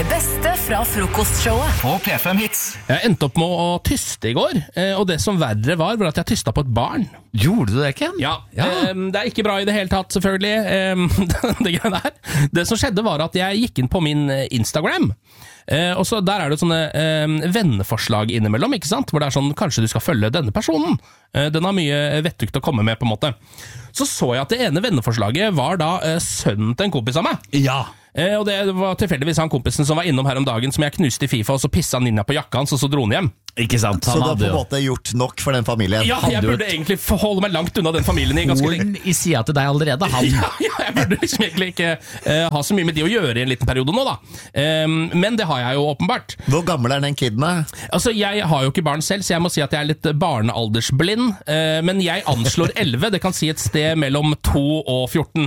Beste fra frokostshowet på P5 Hits. Jeg endte opp med å tyste i går, og det som verre var at jeg tystet på et barn. Gjorde du det, Ken? Ja. Det ikke bra i det hele tatt, selvfølgelig. Det greiene her. Det som skjedde var at jeg gikk inn på min Instagram, og så der det sånne venneforslag innimellom, ikke sant? Hvor det sånn, kanskje du skal følge denne personen. Den har mye vettugt å komme med, på en måte. Så jeg at det ene venneforslaget var da sønnen til en kompis av meg. Ja. Og det var tilfeldigvis han kompisen som var innom her om dagen, som jeg knuste i FIFA, og så pisset han inn på jakka hans, og så dro han hjem. Ikke sant? Så du har på en måte gjort nok for den familien? Ja, jeg burde egentlig holde meg langt unna den familien i ganske lenge. I sida til deg allerede, han. Ja, jeg burde liksom egentlig ikke ha så mye med de å gjøre i en liten periode nå, da. Men det har jeg jo åpenbart. Hvor gammel den kiden? Altså, jeg har jo ikke barn selv, så jeg må si at jeg litt barnealdersblind. Men jeg anslår 11, det kan si et sted mellom 2 og 14.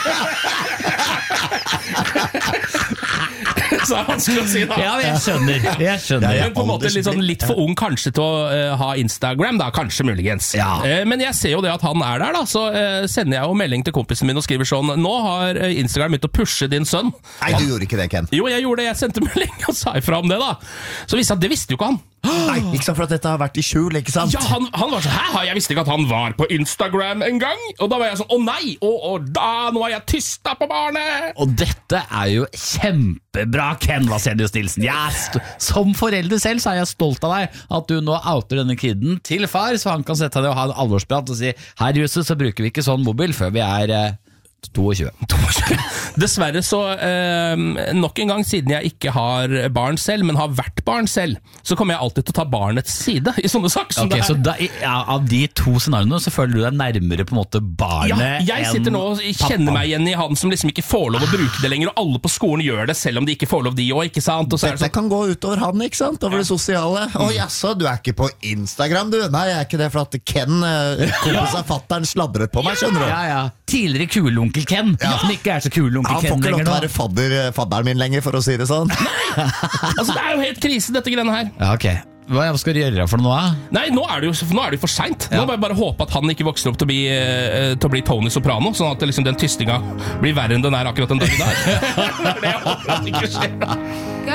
Så det vanskelig å si da. Ja, jeg skjønner. Men på en måte litt for ung kanskje til å ha Instagram da, kanskje muligens. Ja. Men jeg ser jo det at han der da, så sender jeg jo melding til kompisen min og skriver sånn: nå har Instagram begynt å pushe din sønn. Nei, du gjorde ikke det, Ken. Jo, jeg gjorde det, jeg sendte melding og sa ifra om det da. Så det visste jo ikke han. Nei, ikke sant, for at dette har vært i skjul, ikke sant? Ja, han var sånn: hæ, jeg visste ikke at han var på Instagram en gang. Og da var jeg sånn: å nei, nå har jeg tystet på barnet. Og dette jo kjempebra, Ken Vasenius Nilsen. Som forelder selv så jeg stolt av deg at du nå outer denne kiden til far, så han kan sette deg og ha en alvorsprat og si: her i huset så bruker vi ikke sånn mobil før vi 22. Dessverre så nok en gang, siden jeg ikke har barn selv, men har vært barn selv, så kommer jeg alltid til å ta barnets side i sånne saker. Okay, så av de to scenarioene så føler du deg nærmere på en måte barnet. Ja, jeg sitter nå og kjenner meg igjen i han som liksom ikke får lov å bruke det lenger, og alle på skolen gjør det selv om de ikke får lov de også, ikke sant? Og så dette kan gå utover han, ikke sant? Over det sosiale. Jaså, du ikke på Instagram, du? Nei, jeg ikke det, for at Ken, kompisen fatteren, sladret på meg, skjønner du? Ja. Tidligere kulonkel Ken, som ikke så kulonkel Ken lenger nå. Han får ikke lov til å være fadderen min lenger, for å si det sånn. Altså, det jo helt krise, dette greiene her. Ja, ok. Hva skal du gjøre for noe da? Nei, nå det jo for sent. Nå må jeg bare håpe at han ikke vokser opp til å bli Tony Soprano, sånn at liksom, den tystinga blir verre enn den akkurat den dagen der. Det håper jeg at det ikke skjer.